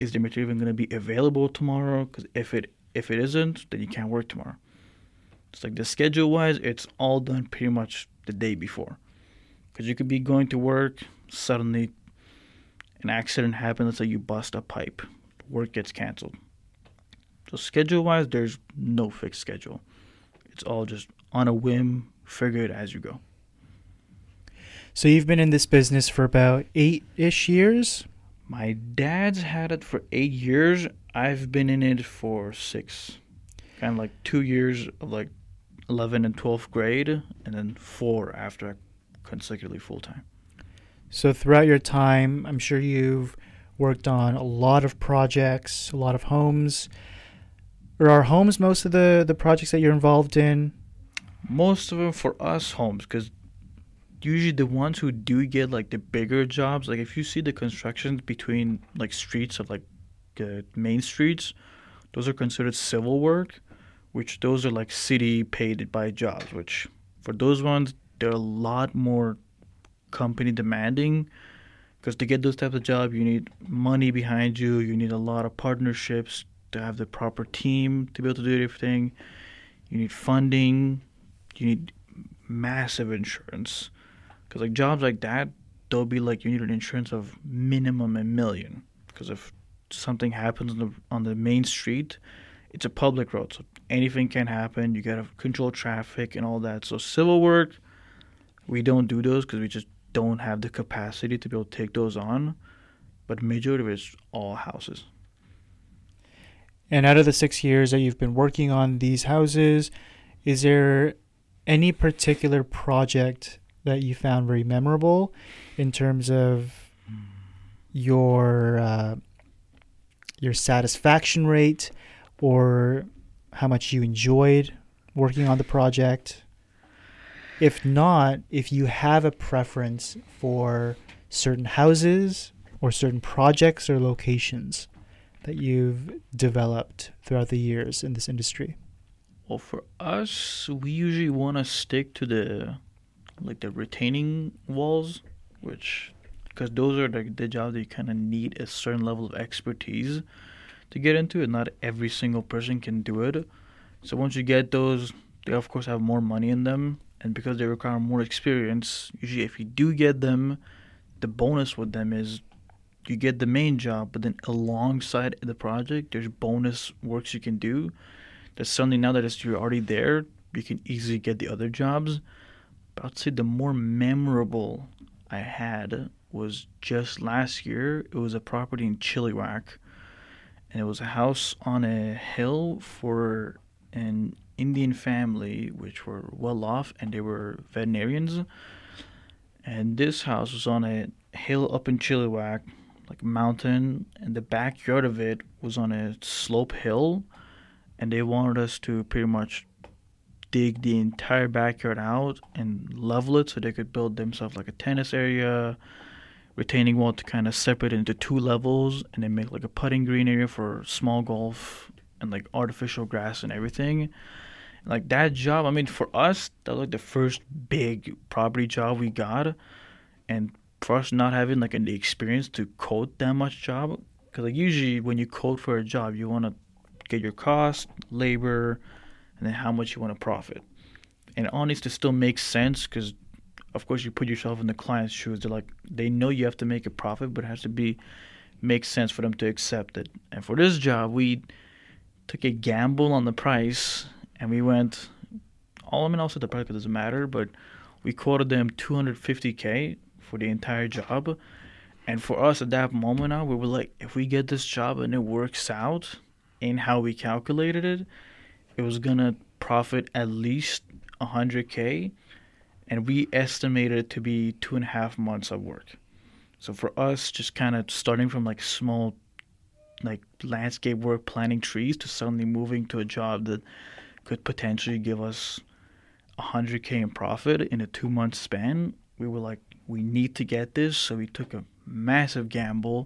is the material even going to be available tomorrow? Because if it isn't, then you can't work tomorrow. It's like the schedule wise, it's all done pretty much the day before. Because you could be going to work, suddenly an accident happens. Let's say you bust a pipe, work gets canceled. So schedule wise, there's no fixed schedule. It's all just on a whim, figure it as you go. So you've been in this business for about 8-ish years? My dad's had it for 8 years. I've been in it for 6. Kind of like 2 years of like 11th and 12th grade, and then 4 after consecutively full time. So throughout your time, I'm sure you've worked on a lot of projects, a lot of homes. Or are homes most of the projects that you're involved in? Most of them for us homes, because usually the ones who do get like the bigger jobs, like if you see the constructions between like streets of like the main streets, those are considered civil work, which those are like city paid by jobs, which for those ones, they're a lot more company demanding because to get those types of jobs, you need money behind you, you need a lot of partnerships to have the proper team to be able to do everything, you need funding, you need massive insurance. Because like jobs like that, they'll be like you need an insurance of minimum a million. Because if something happens on the main street, it's a public road, so anything can happen. You gotta control traffic and all that. So civil work, we don't do those because we just don't have the capacity to be able to take those on. But majority of it is all houses. And out of the 6 years that you've been working on these houses, is there any particular project that you found very memorable in terms of your satisfaction rate or how much you enjoyed working on the project? If not, if you have a preference for certain houses or certain projects or locations that you've developed throughout the years in this industry. Well, for us, we usually want to stick to the retaining walls, which because those are the jobs that you kind of need a certain level of expertise to get into, and not every single person can do it. So once you get those, they of course have more money in them, and because they require more experience, usually if you do get them, the bonus with them is you get the main job, but then alongside the project, there's bonus works you can do. That suddenly now that you're already there, you can easily get the other jobs. But I'd say the more memorable I had was just last year. It was a property in Chilliwack, and it was a house on a hill for an Indian family which were well off and they were veterinarians. And this house was on a hill up in Chilliwack, like a mountain, and the backyard of it was on a slope hill. And they wanted us to pretty much dig the entire backyard out and level it so they could build themselves like a tennis area, retaining wall to kind of separate it into 2 levels, and then make like a putting green area for small golf and like artificial grass and everything. Like that job, I mean, for us, that was like the first big property job we got, and for us not having like the experience to quote that much job, because like usually when you quote for a job, you want to get your cost, labor, and then how much you want to profit. And it all needs to still make sense because, of course, you put yourself in the client's shoes. They know you have to make a profit, but it has to make sense for them to accept it. And for this job, we took a gamble on the price, and we went. Also the price doesn't matter, but we quoted them $250K for the entire job. And for us at that moment now, we were like, if we get this job and it works out in how we calculated it, it was gonna profit at least $100K, and we estimated it to be 2.5 months of work. So for us, just kind of starting from like small, like landscape work, planting trees, to suddenly moving to a job that could potentially give us $100K in profit in a 2 month span, we were like, we need to get this. So we took a massive gamble.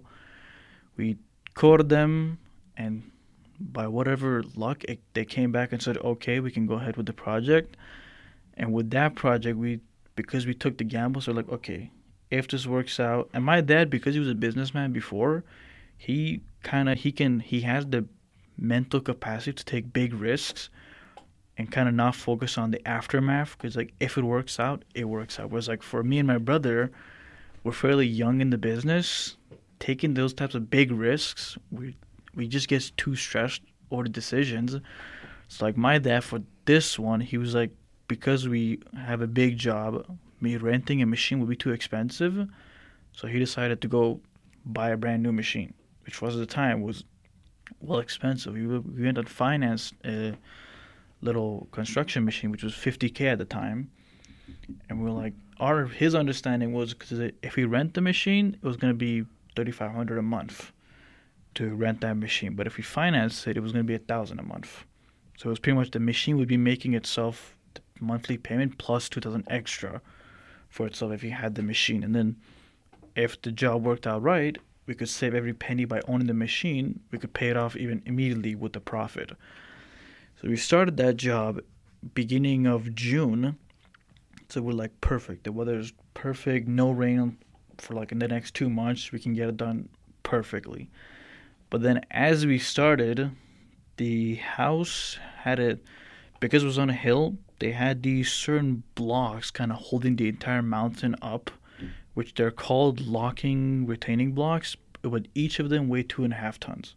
We quoted them, and by whatever luck, they came back and said, okay, we can go ahead with the project. And with that project, because we took the gamble, so like, okay, if this works out, and my dad, because he was a businessman before, he has the mental capacity to take big risks and kind of not focus on the aftermath, because like if it works out, it works out. Whereas like for me and my brother, we're fairly young in the business. Taking those types of big risks, we just get too stressed over the decisions. So like my dad for this one, he was like, because we have a big job, me renting a machine would be too expensive. So he decided to go buy a brand new machine, which was at the time was well expensive. We went and financed a little construction machine, which was 50K at the time, and we were like, his understanding was because if we rent the machine, it was going to be 3,500 a month to rent that machine, but if we financed it, it was going to be 1,000 a month. So it was pretty much the machine would be making itself the monthly payment plus 2,000 extra for itself if you had the machine. And then if the job worked out right, we could save every penny by owning the machine. We could pay it off even immediately with the profit. So we started that job beginning of June. So we're like, perfect. The weather's perfect. No rain for like in the next 2 months. We can get it done perfectly. But then as we started, the house because it was on a hill, they had these certain blocks kind of holding the entire mountain up, which they're called locking retaining blocks, but each of them weigh 2.5 tons.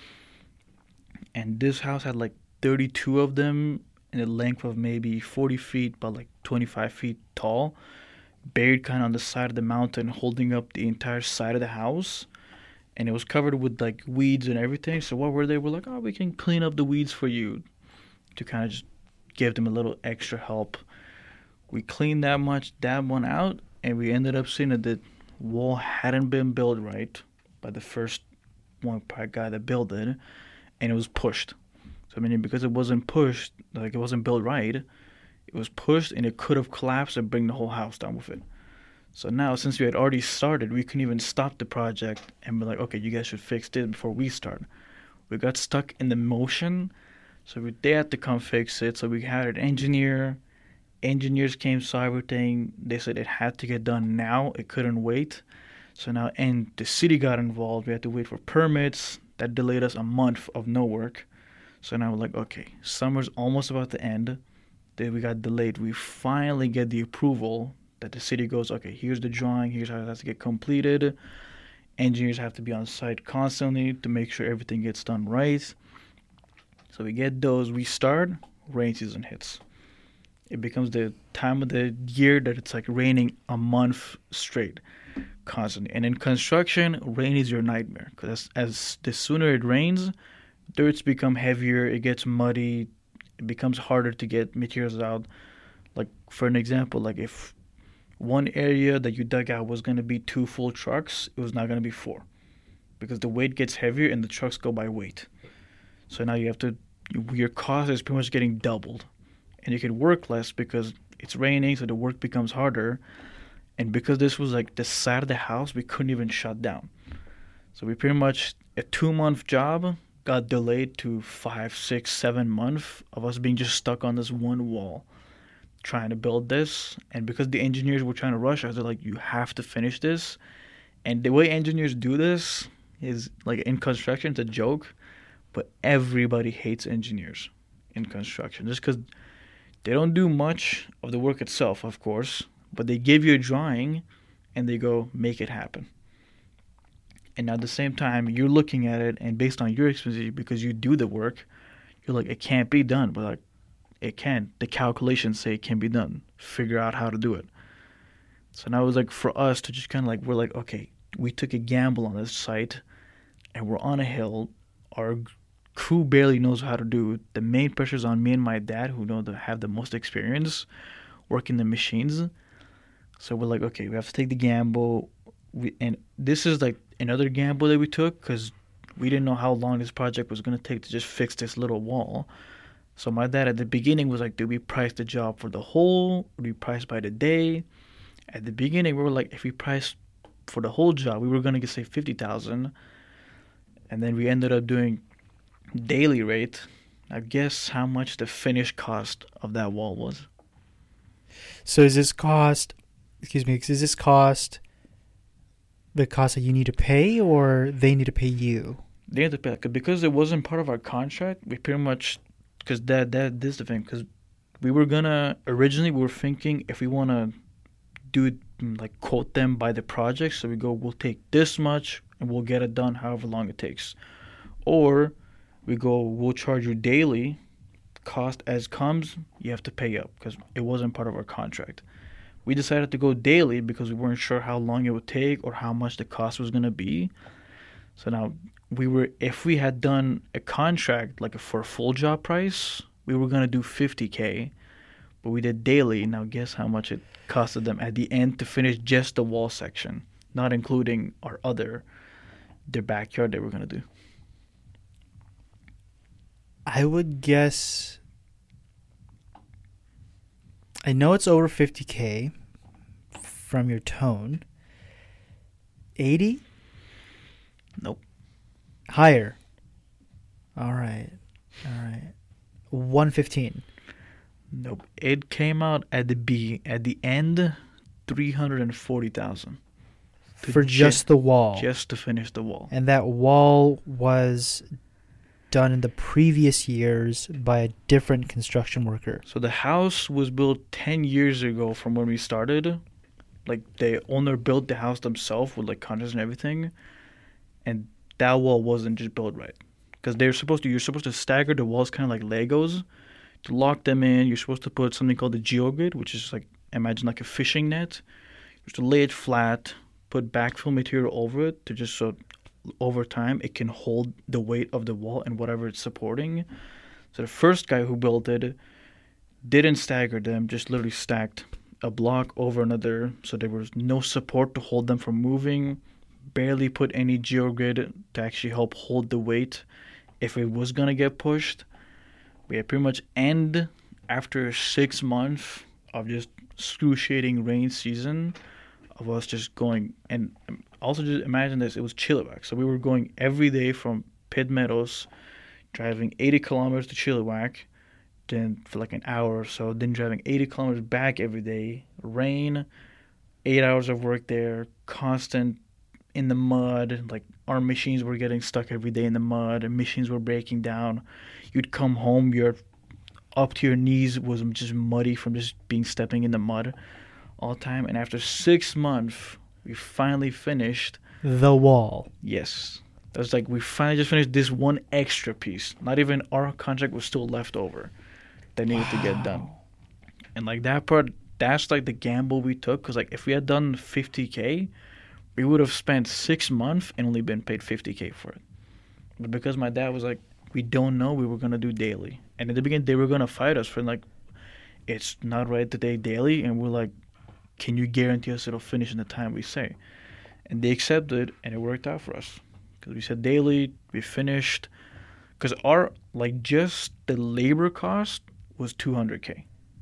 And this house had like 32 of them in a length of maybe 40 feet, but like 25 feet tall, buried kind of on the side of the mountain, holding up the entire side of the house. And it was covered with like weeds and everything. So what were they? We're like, oh, we can clean up the weeds for you, to kind of just give them a little extra help. We cleaned that one out, and we ended up seeing that the wall hadn't been built right by the first one guy that built it, and it was pushed. So meaning because it wasn't pushed, like it wasn't built right, it was pushed and it could have collapsed and bring the whole house down with it. So now, since we had already started, we couldn't even stop the project and be like, okay, you guys should fix this before we start. We got stuck in the motion, so they had to come fix it. So we had an engineer. Engineers came, saw everything. They said it had to get done now. It couldn't wait. So now, and the city got involved. We had to wait for permits. That delayed us a month of no work. So now we're like, okay, summer's almost about to end. Then we got delayed. We finally get the approval that the city goes, okay, here's the drawing, here's how it has to get completed. Engineers have to be on site constantly to make sure everything gets done right. So we get those, we start, rain season hits. It becomes the time of the year that it's like raining a month straight, constantly. And in construction, rain is your nightmare, because as the sooner it rains, dirts become heavier, it gets muddy, it becomes harder to get materials out. Like for an example, like if one area that you dug out was going to be 2 full trucks, it was not going to be 4, because the weight gets heavier and the trucks go by weight. So now your cost is pretty much getting doubled, and you can work less because it's raining, so the work becomes harder. And because this was like the side of the house, we couldn't even shut down. So we pretty much, a 2-month job got delayed to 5, 6, 7 months of us being just stuck on this one wall, trying to build this. And because the engineers were trying to rush us, they're like, you have to finish this. And the way engineers do this is like in construction, it's a joke, but everybody hates engineers in construction just because they don't do much of the work itself, of course, but they give you a drawing and they go, make it happen. And at the same time, you're looking at it, and based on your experience, because you do the work, you're like, it can't be done. But like, it can. The calculations say it can be done. Figure out how to do it. So now it was like for us to just kind of like, we're like, okay, we took a gamble on this site, and we're on a hill. Our crew barely knows how to do it. The main pressure is on me and my dad, who have the most experience working the machines. So we're like, okay, we have to take the gamble. And this is like another gamble that we took, because we didn't know how long this project was going to take to just fix this little wall. So my dad at the beginning was like, do we price the job for the whole, or do we price by the day? At the beginning, we were like, if we priced for the whole job, we were going to say $50,000. And then we ended up doing daily rate. Now guess how much the finished cost of that wall was. So is this cost the cost that you need to pay, or they need to pay you? They had to pay because it wasn't part of our contract. We pretty much because this is the thing because we were gonna originally we were thinking if we wanna do it like quote them by the project, so we'll take this much and we'll get it done however long it takes, or we'll charge you daily, cost as comes. You have to pay up because it wasn't part of our contract. We decided to go daily because we weren't sure how long it would take or how much the cost was gonna be. So now if we had done a contract like for a full job price, we were gonna do 50K, but we did daily. Now guess how much it costed them at the end to finish just the wall section, not including their backyard they were gonna do. I would guess. I know it's over 50K from your tone. 80? Nope. Higher. All right. 115. Nope. It came out at the end, 340,000 for just the wall. Just to finish the wall. And that wall was done in the previous years by a different construction worker. So the house was built 10 years ago from when we started. Like the owner built the house themselves with like contractors and everything, and that wall wasn't just built right because you're supposed to stagger the walls kind of like Legos to lock them in. You're supposed to put something called the geogrid, which is like imagine like a fishing net. You're supposed to lay it flat, put backfill material over it to just so over time it can hold the weight of the wall and whatever it's supporting. So the first guy who built it didn't stagger them, just literally stacked a block over another, so there was no support to hold them from moving, barely put any geogrid to actually help hold the weight if it was going to get pushed. We had pretty much end after 6 months of just excruciating rain season of us just going, and also just imagine this, it was Chilliwack, so we were going every day from Pitt Meadows, driving 80 kilometers to Chilliwack, then for like an hour or so, then driving 80 kilometers back every day, rain, 8 hours of work there, constant in the mud, like our machines were getting stuck every day in the mud, and machines were breaking down. You'd come home, you're up to your knees was just muddy from just stepping in the mud all the time. And after 6 months, we finally finished the wall. Yes. That was like we finally just finished this one extra piece. Not even our contract was still left over that needed to get done. And like that part, that's like the gamble we took, because like if we had done 50K, we would have spent 6 months and only been paid 50K for it. But because my dad was like, we don't know, we were going to do daily. And in the beginning, they were going to fight us for like, it's not right to do daily. And we're like, can you guarantee us it'll finish in the time we say? And they accepted, and it worked out for us. Because we said daily, we finished. Because our, like, just the labor cost was 200K.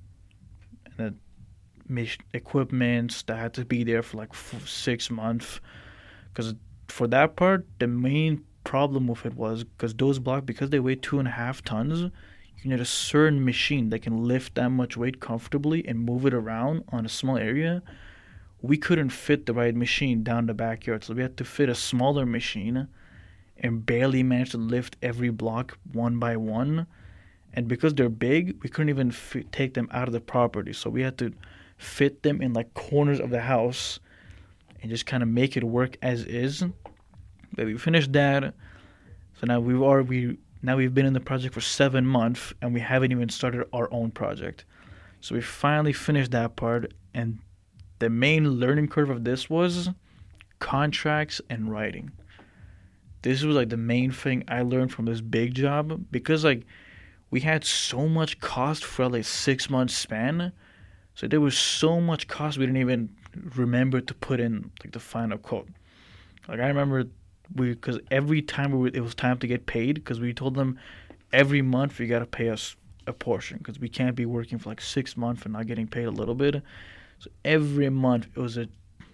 And the equipment that had to be there for like 6 months. Because for that part, the main problem with it was because those blocks, because they weigh 2.5 tons, you need a certain machine that can lift that much weight comfortably and move it around on a small area. We couldn't fit the right machine down the backyard, so we had to fit a smaller machine and barely managed to lift every block one by one. And because they're big, we couldn't even take them out of the property, so we had to fit them in like corners of the house and just kind of make it work as is. But we finished that, so now we've been in the project for 7 months and we haven't even started our own project. So we finally finished that part, and the main learning curve of this was contracts and writing. This was like the main thing I learned from this big job, because like we had so much cost for like 6 months span. So there was so much cost we didn't even remember to put in like the final quote. Like I remember because every time it was time to get paid, because we told them every month you got to pay us a portion, because we can't be working for like 6 months and not getting paid a little bit. So every month it was a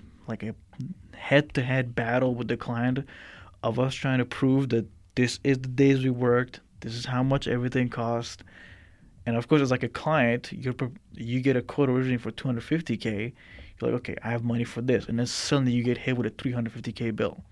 head-to-head battle with the client of us trying to prove that this is the days we worked, this is how much everything cost. And of course, as like a client, you get a quote originally for 250K. You're You're like, okay, I have money for this, and then suddenly you get hit with a 350K bill.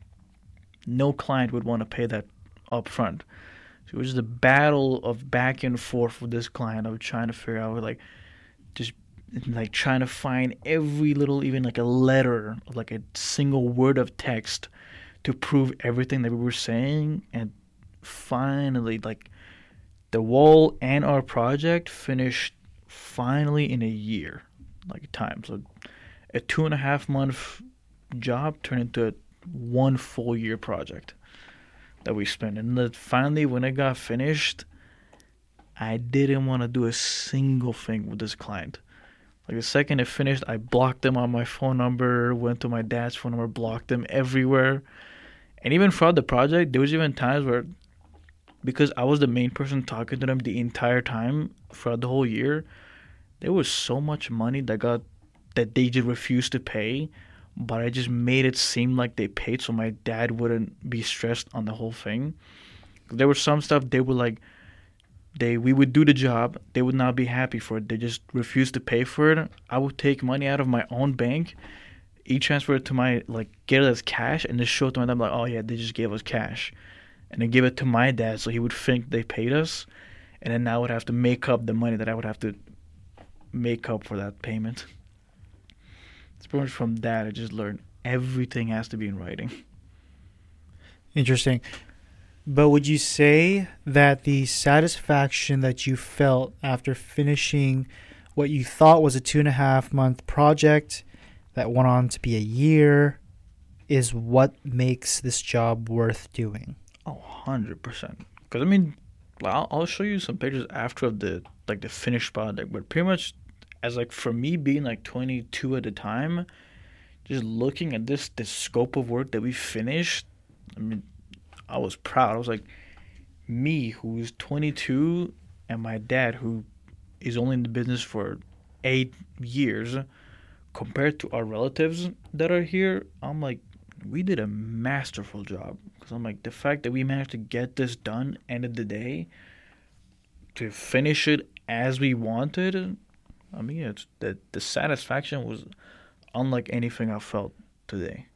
No client would want to pay that up front. So it was just a battle of back and forth with this client of trying to figure out, like, just like trying to find every little, even like a letter, like a single word of text to prove everything that we were saying. And finally, like, the wall and our project finished finally in a year, like time. So a 2.5 month job turned into a 1 full year project that we spent. And then finally, when it got finished, I didn't want to do a single thing with this client. Like the second it finished, I blocked them on my phone number, went to my dad's phone number, blocked them everywhere. And even throughout the project, there was even times where, because I was the main person talking to them the entire time throughout the whole year, there was so much money that they just refused to pay, but I just made it seem like they paid so my dad wouldn't be stressed on the whole thing. There was some stuff they would like, we would do the job, they would not be happy for it, they just refused to pay for it. I would take money out of my own bank, e-transfer it to my, like, get it as cash, and just show it to my dad, like, oh yeah, they just gave us cash. And then give it to my dad so he would think they paid us, and then I would have to make up the money that I would have to make up for that payment. It's pretty much from that I just learned everything has to be in writing. Interesting. But would you say that the satisfaction that you felt after finishing what you thought was a 2.5 month project that went on to be a year is what makes this job worth doing? Oh, 100%. Because, I mean, I'll show you some pictures after of the finished product. But pretty much, as like for me being like 22 at the time, just looking at this scope of work that we finished, I mean, I was proud. I was like, me who's 22 and my dad who is only in the business for 8 years, compared to our relatives that are here, I'm like, we did a masterful job. Because I'm like, the fact that we managed to get this done, end of the day, to finish it as we wanted, I mean, it's the satisfaction was unlike anything I felt today.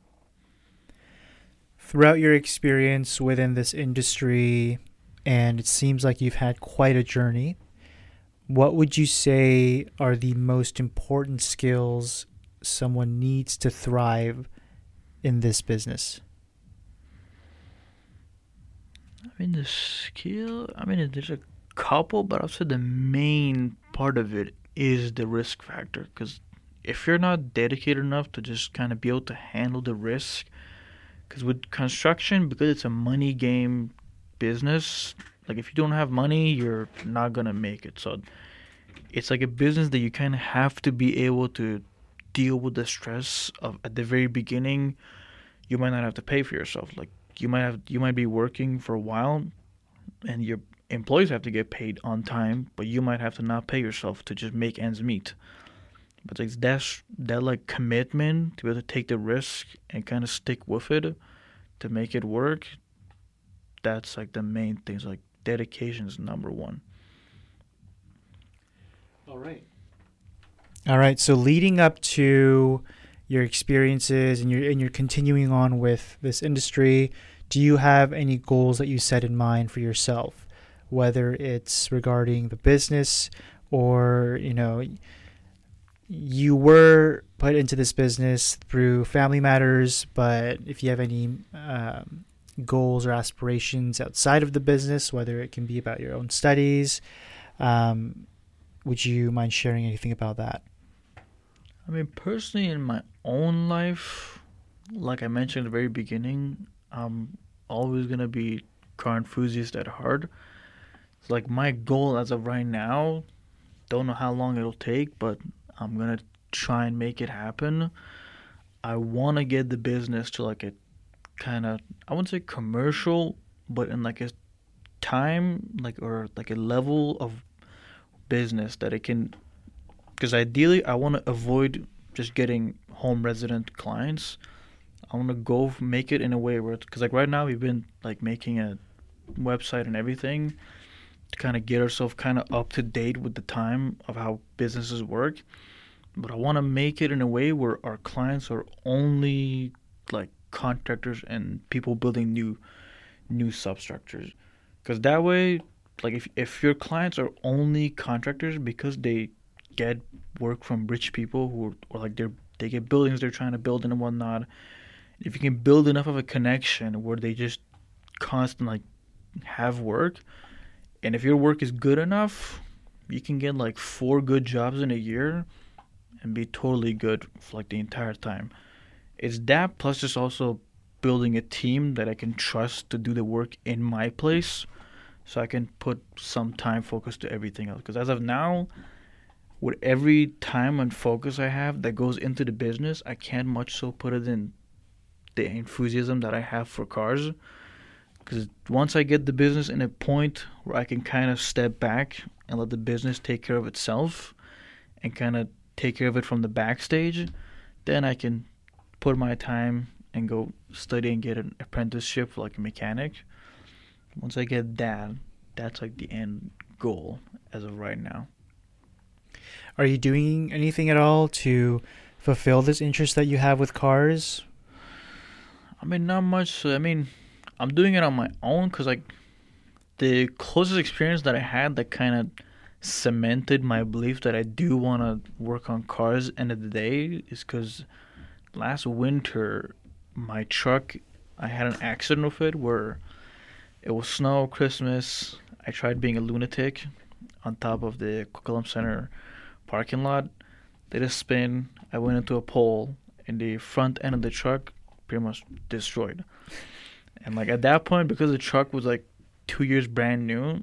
Throughout your experience within this industry, and it seems like you've had quite a journey, what would you say are the most important skills someone needs to thrive in this business? I mean, there's a couple, but I'll say the main part of it is the risk factor. Because if you're not dedicated enough to just kind of be able to handle the risk, because with construction, because it's a money game business, like if you don't have money, you're not going to make it. So it's like a business that you kind of have to be able to deal with the stress of at the very beginning. You might not have to pay for yourself. Like you might be working for a while and your employees have to get paid on time, but you might have to not pay yourself to just make ends meet. But like that like commitment to be able to take the risk and kind of stick with it to make it work, that's like the main things. Like dedication is number one. All right. So leading up to your experiences and you're continuing on with this industry, do you have any goals that you set in mind for yourself, whether it's regarding the business or, you were put into this business through family matters, but if you have any goals or aspirations outside of the business, whether it can be about your own studies, would you mind sharing anything about that? I mean, personally, in my own life, like I mentioned at the very beginning, I'm always going to be car enthusiast at heart. It's like my goal as of right now, don't know how long it'll take, but I'm going to try and make it happen. I want to get the business to like a kind of, I wouldn't say commercial, but in like a time, like, or like a level of business that it can, because ideally I want to avoid just getting home resident clients. I want to go make it in a way where, because like right now we've been like making a website and everything to kind of get ourselves kind of up to date with the time of how businesses work. but I want to make it in a way where our clients are only like contractors and people building new substructures. Because that way, like if your clients are only contractors because they get work from rich people who or like they get buildings they're trying to build and whatnot. If you can build enough of a connection where they just constantly like have work, and if your work is good enough, you can get like 4 good jobs in a year and be totally good for like the entire time. It's that plus just also building a team that I can trust to do the work in my place so I can put some time focus to everything else. Because as of now, with every time and focus I have that goes into the business, I can't much so put it in the enthusiasm that I have for cars. Because once I get the business in a point where I can kind of step back and let the business take care of itself and kind of take care of it from the backstage, then I can put my time and go study and get an apprenticeship like a mechanic. Once I get that, that's like the end goal as of right now. Are you doing anything at all to fulfill this interest that you have with cars? I mean, not much. I mean, I'm doing it on my own because like the closest experience that I had that kind of cemented my belief that I do want to work on cars end of the day is because last winter my truck, I had an accident with it where it was snow, Christmas. I tried being a lunatic on top of the Coquitlam Center parking lot. Did a spin. I went into a pole, and the front end of the truck pretty much destroyed. And like at that point, because the truck was like 2 years brand new,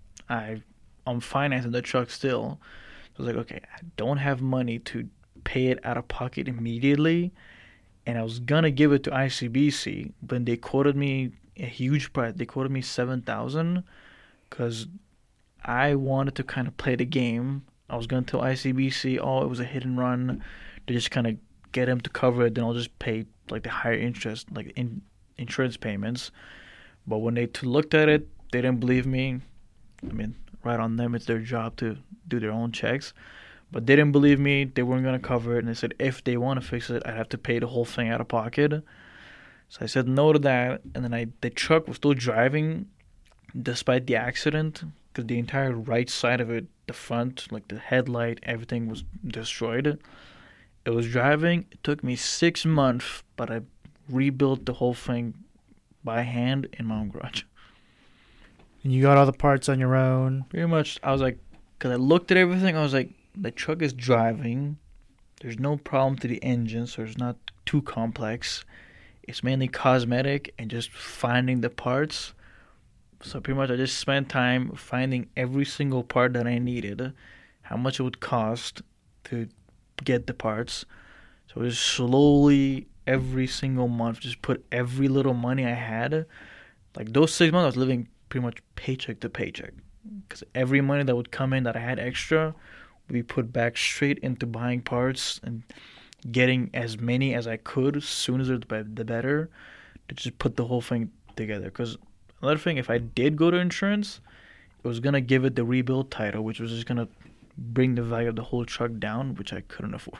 I'm financing the truck still. So I was like, okay, I don't have money to pay it out of pocket immediately, and I was gonna give it to ICBC, but they quoted me a huge price. They quoted me 7,000 because I wanted to kind of play the game. I was gonna tell ICBC, oh, it was a hit and run, to just kind of get them to cover it. Then I'll just pay like the higher interest, like insurance payments. But when they looked at it, they didn't believe me. I mean, right on them. It's their job to do their own checks. But they didn't believe me. They weren't going to cover it. And they said if they want to fix it, I'd have to pay the whole thing out of pocket. So I said no to that. And then the truck was still driving despite the accident because the entire right side of it, the front, like the headlight, everything was destroyed. It was driving. It took me 6 months, but I rebuilt the whole thing by hand in my own garage. And you got all the parts on your own? Pretty much, I was like, because I looked at everything, I was like, the truck is driving. There's no problem to the engine, so it's not too complex. It's mainly cosmetic and just finding the parts. So pretty much I just spent time finding every single part that I needed, how much it would cost to get the parts. So just slowly, every single month, just put every little money I had. Like those 6 months, I was living pretty much paycheck to paycheck. Because every money that would come in that I had extra would be put back straight into buying parts and getting as many as I could, sooner the better, to just put the whole thing together. Because another thing, if I did go to insurance, it was going to give it the rebuild title, which was just going to bring the value of the whole truck down, which I couldn't afford.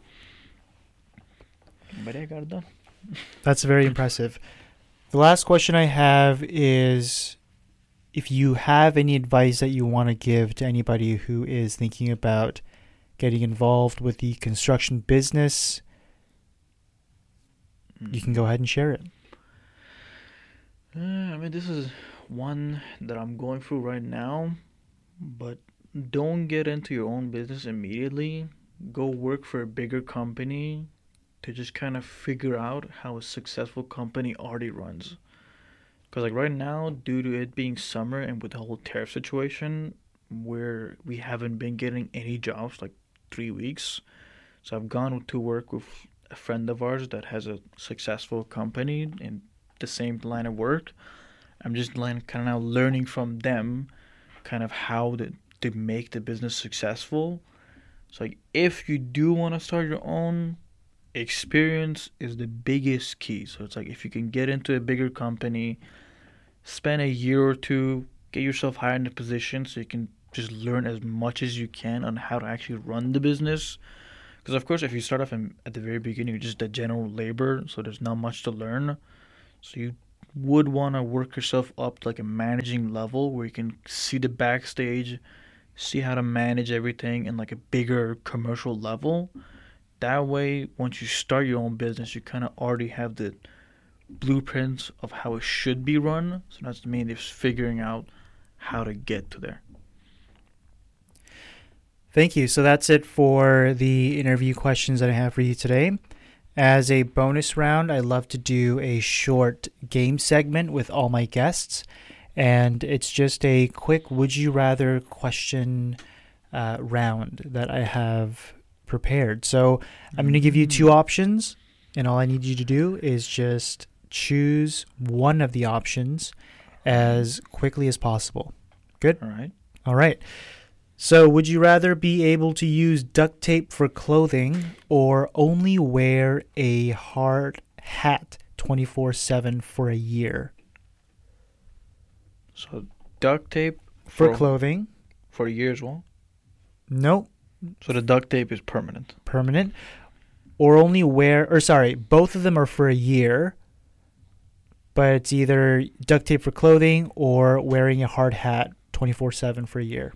But I got it done. That's very impressive. The last question I have is if you have any advice that you want to give to anybody who is thinking about getting involved with the construction business, you can go ahead and share it. I mean, this is one that I'm going through right now, but don't get into your own business immediately. Go work for a bigger company to just kind of figure out how a successful company already runs. Because like right now, due to it being summer and with the whole tariff situation, where we haven't been getting any jobs like 3 weeks, so I've gone to work with a friend of ours that has a successful company in the same line of work. I'm just kind of now learning from them, kind of how to make the business successful. So like if you do want to start your own, experience is the biggest key. So it's like if you can get into a bigger company, spend a year or two, get yourself hired in a position so you can just learn as much as you can on how to actually run the business. Because of course, if you start off at the very beginning, you're just a general labor, so there's not much to learn. So you would want to work yourself up to like a managing level where you can see the backstage, see how to manage everything in like a bigger commercial level. That way, once you start your own business, you kind of already have the blueprints of how it should be run. So that's the main thing, is figuring out how to get to there. Thank you. So that's it for the interview questions that I have for you today. As a bonus round, I love to do a short game segment with all my guests. And it's just a quick would you rather question round that I have prepared. So I'm going to give you two options, and all I need you to do is just choose one of the options as quickly as possible. Good? All right. All right. So would you rather be able to use duct tape for clothing or only wear a hard hat 24/7 for a year? So duct tape For clothing? for a year as well. Nope. So the duct tape is permanent. Permanent. Or only wear, or sorry, both of them are for a year, but it's either duct tape for clothing or wearing a hard hat 24/7 for a year.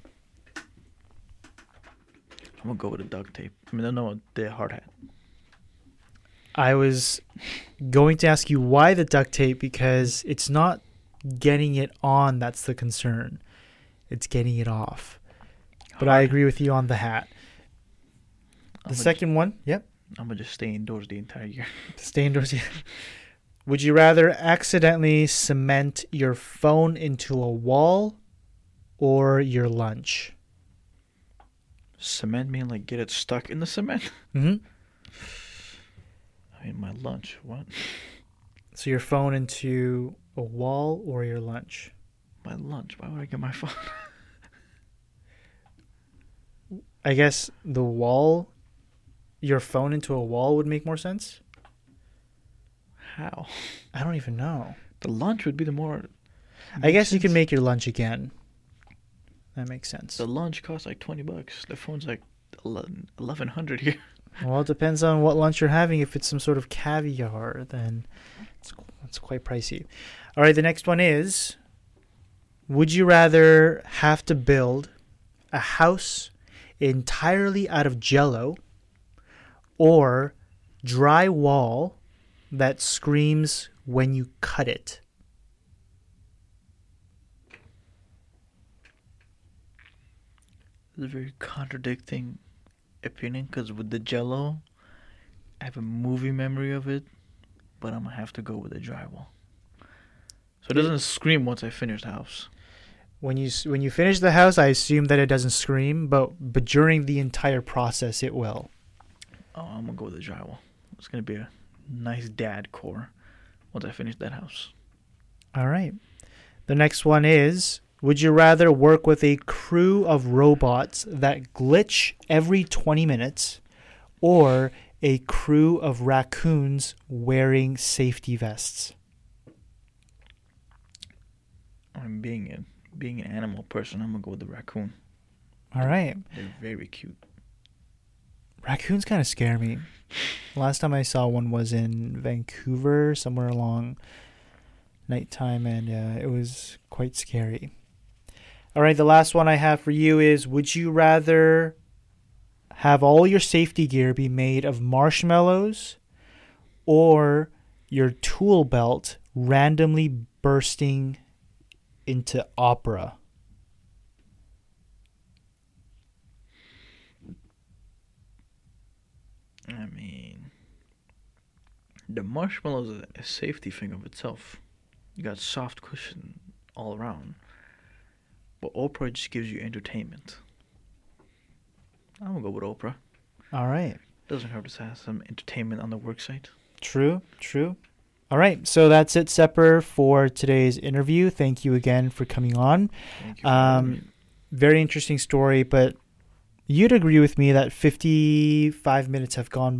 I'm gonna go with the duct tape. I mean, no, the hard hat. I was going to ask you why the duct tape, because it's not getting it on that's the concern. It's getting it off. But I agree with you on the hat. The second one, yep. I'm gonna just stay indoors the entire year. Stay indoors. Yeah. Would you rather accidentally cement your phone into a wall or your lunch? Cement mean like get it stuck in the cement? Mm-hmm. I mean, my lunch. What? So your phone into a wall or your lunch? My lunch. Why would I get my phone? I guess the wall, your phone into a wall would make more sense. How? I don't even know. The lunch would be the more. I guess you can make your lunch again. That makes sense. The lunch costs like $20. The phone's like 1,100 here. Well, it depends on what lunch you're having. If it's some sort of caviar, then it's quite pricey. All right, the next one is, would you rather have to build a house entirely out of Jell-O or drywall that screams when you cut it? It's a very contradicting opinion, because with the Jell-O, I have a movie memory of it, but I'm gonna have to go with the drywall. So it doesn't scream once I finish the house. When you finish the house, I assume that it doesn't scream, but during the entire process, it will. Oh, I'm gonna go with the drywall. It's gonna be a nice dad core once I finish that house. All right. The next one is, would you rather work with a crew of robots that glitch every 20 minutes or a crew of raccoons wearing safety vests? I'm being an animal person, I'm gonna go with the raccoon. All right. They're very cute. Raccoons kind of scare me. Last time I saw one was in Vancouver, somewhere along nighttime, and it was quite scary. All right, the last one I have for you is, would you rather have all your safety gear be made of marshmallows or your tool belt randomly bursting into opera? I mean, the marshmallow is a safety thing of itself. You got soft cushion all around. But Oprah just gives you entertainment. I'm gonna go with Oprah. All right. Doesn't hurt to have some entertainment on the work site. True. All right, so that's it, Sepper, for today's interview. Thank you again for coming on. Thank you for having me. Very interesting story, but you'd agree with me that 52 minutes have gone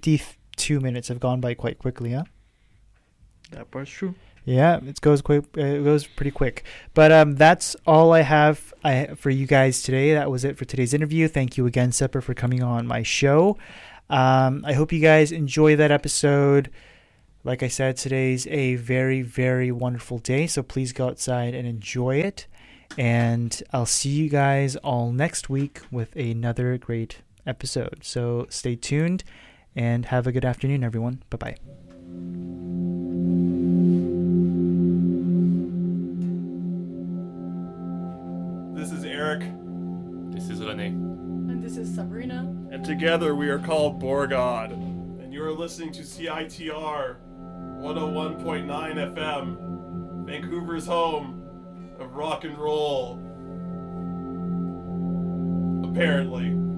by quite quickly, huh? That part's true. Yeah, it goes quick. It goes pretty quick. But that's all I have for you guys today. That was it for today's interview. Thank you again, Sepper, for coming on my show. I hope you guys enjoy that episode. Like I said, today's a very, very wonderful day, so please go outside and enjoy it. And I'll see you guys all next week with another great episode. So stay tuned and have a good afternoon, everyone. Bye-bye. This is Eric. This is Rene. And this is Sabrina. And together we are called Borgod. And you are listening to CITR 101.9 FM, Vancouver's home of rock and roll. Apparently.